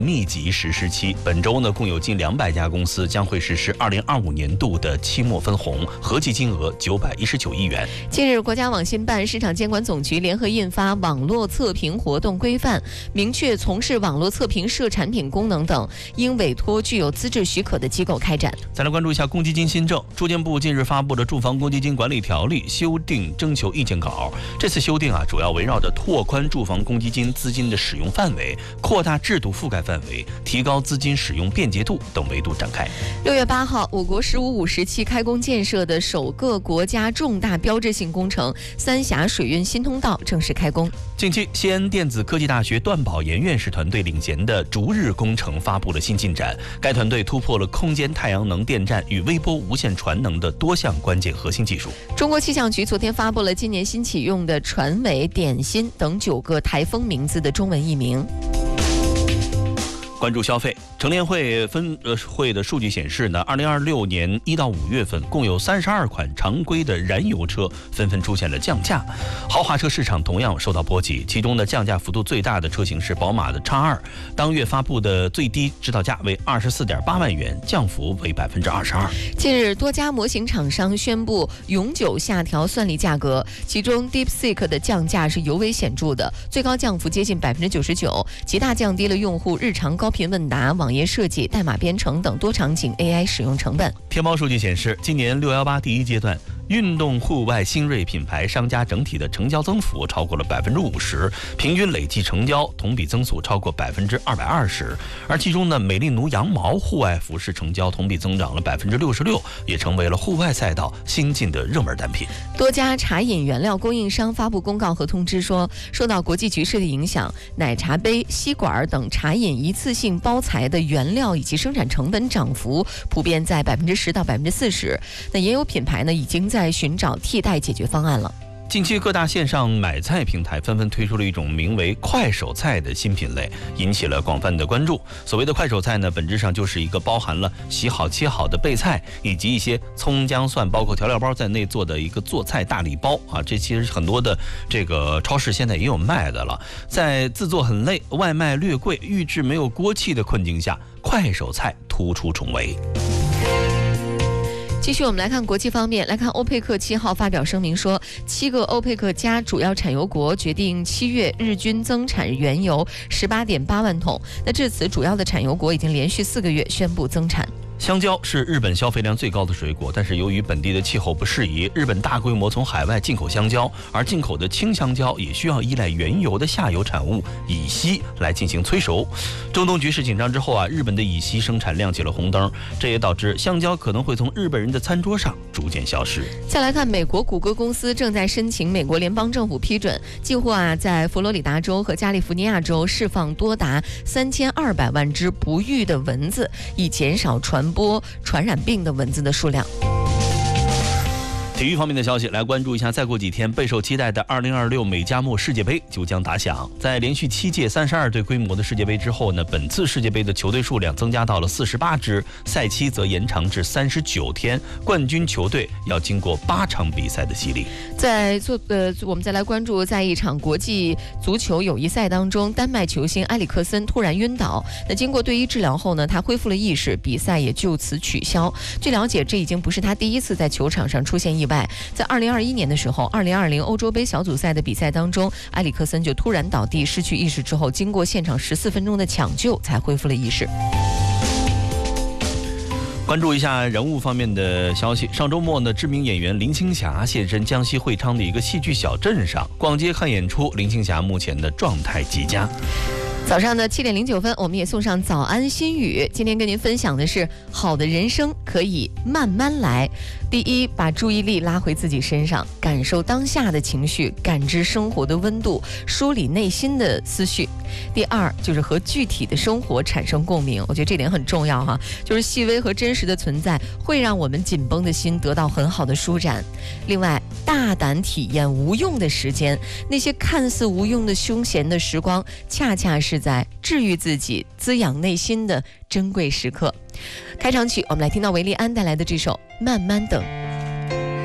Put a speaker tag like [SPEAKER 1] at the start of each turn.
[SPEAKER 1] 密集实施期，本周呢共有近200家公司将会实施2025年度的期末分红，合计金额919亿元。
[SPEAKER 2] 近日，国家网信办、市场监管总局联合印发《网络测评活动规范》，明确从事网络测评涉产品功能等，应委托具有资质许可的机构开展。
[SPEAKER 1] 再来关注一下公积金新政，住建部近日发布了《住房公积金管理条例》修订征求意见稿。这次修订主要围绕着拓宽住房公积金资金的使用范围、扩大制度覆盖范围、提高资金使用便捷度等维度展开。
[SPEAKER 2] 6月8号，我国15/50期开工建设的首个国家重大标志性工程三峡水运新通道正式开工。
[SPEAKER 1] 近期，西安电子科技大学段宝岩院士团队领衔的逐日工程发布了新进展，该团队突破了空间太阳能电站与微波无线传能的多项关键核心技术。
[SPEAKER 2] 中国气象局昨天发布了今年新启用的船尾、点心等9个台风名字的中文译名。
[SPEAKER 1] 关注消费，乘联会会的数据显示呢，2026年1到5月份，共有32款常规的燃油车纷纷出现了降价，豪华车市场同样受到波及。其中呢，降价幅度最大的车型是宝马的 X2， 当月发布的最低指导价为24.8万元，降幅为22%。
[SPEAKER 2] 近日，多家模型厂商宣布永久下调算力价格，其中 DeepSeek 的降价是尤为显著的，最高降幅接近99%，极大降低了用户日常高频问答、网页设计、代码编程等多场景 AI 使用成本。
[SPEAKER 1] 天猫数据显示，今年618第一阶段，运动户外新锐品牌商家整体的成交增幅超过了50%，平均累计成交同比增速超过220%。而其中呢，美丽奴羊毛户外服饰成交同比增长了66%，也成为了户外赛道新进的热门单品。
[SPEAKER 2] 多家茶饮原料供应商发布公告和通知说，受到国际局势的影响，奶茶杯、吸管等茶饮一次性包材的原料以及生产成本涨幅普遍在10%到40%。那也有品牌呢已经在寻找替代解决方案了。
[SPEAKER 1] 近期各大线上买菜平台纷纷推出了一种名为快手菜的新品类，引起了广泛的关注。所谓的快手菜呢，本质上就是一个包含了洗好切好的备菜，以及一些葱姜蒜包括调料包在内做的一个做菜大礼包啊。这其实很多的这个超市现在也有卖的了。在自做很累、外卖略贵、预制没有锅气的困境下，快手菜突出重围。
[SPEAKER 2] 继续我们来看国际方面，来看欧佩克7号发表声明说，7个欧佩克加主要产油国决定7月日均增产原油18.8万桶。那至此，主要的产油国已经连续4个月宣布增产。
[SPEAKER 1] 香蕉是日本消费量最高的水果，但是由于本地的气候不适宜，日本大规模从海外进口香蕉，而进口的青香蕉也需要依赖原油的下游产物乙烯来进行催熟。中东局势紧张之后日本的乙烯生产亮起了红灯，这也导致香蕉可能会从日本人的餐桌上逐渐消失。
[SPEAKER 2] 再来看美国谷歌公司正在申请美国联邦政府批准，计划在佛罗里达州和加利福尼亚州释放多达3200万只不育的蚊子，以减少传播传染病的蚊子的数量。
[SPEAKER 1] 体育方面的消息，来关注一下，再过几天备受期待的2026美加墨世界杯就将打响。在连续7届32队规模的世界杯之后呢，本次世界杯的球队数量增加到了48支，赛期则延长至39天，冠军球队要经过8场比赛的洗礼。
[SPEAKER 2] 我们再来关注，在一场国际足球友谊赛当中，丹麦球星埃里克森突然晕倒，那经过队医治疗后呢，他恢复了意识，比赛也就此取消。据了解，这已经不是他第一次在球场上出现意外。在2021年的时候，2020欧洲杯小组赛的比赛当中，埃里克森就突然倒地失去意识之后，经过现场14分钟的抢救才恢复了意识。
[SPEAKER 1] 关注一下人物方面的消息，上周末呢，知名演员林青霞现身江西会昌的一个戏剧小镇上，逛街看演出。林青霞目前的状态极佳。
[SPEAKER 2] 早上的7点09分，我们也送上早安心语。今天跟您分享的是，好的人生可以慢慢来。第一，把注意力拉回自己身上，感受当下的情绪，感知生活的温度，梳理内心的思绪。第二，就是和具体的生活产生共鸣，我觉得这点很重要哈，就是细微和真实的存在会让我们紧绷的心得到很好的舒展。另外，大胆体验无用的时间，那些看似无用的休闲的时光，恰恰是在治愈自己、滋养内心的珍贵时刻。开场曲，我们来听到维利安带来的这首《慢慢等》。